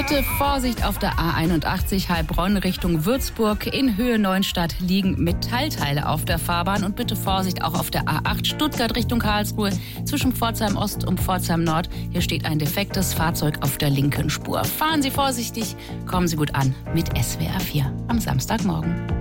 Bitte Vorsicht auf der A81 Heilbronn Richtung Würzburg. In Höhe Neuenstadt liegen Metallteile auf der Fahrbahn. Und bitte Vorsicht auch auf der A8 Stuttgart Richtung Karlsruhe zwischen Pforzheim Ost und Pforzheim Nord. Hier steht ein defektes Fahrzeug auf der linken Spur. Fahren Sie vorsichtig, kommen Sie gut an mit SWR 4 am Samstagmorgen.